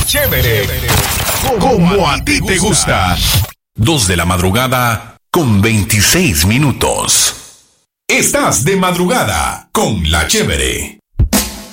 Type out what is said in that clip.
Chévere. Como a ti te gusta. 2 de la madrugada con 26 minutos. Estás de madrugada con La Chévere.